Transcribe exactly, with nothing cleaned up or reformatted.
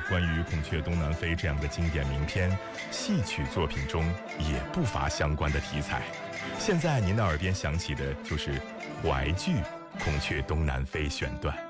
关于孔雀东南飞这样的经典名篇，戏曲作品中也不乏相关的题材。现在您的耳边响起的就是淮剧《孔雀东南飞》选段。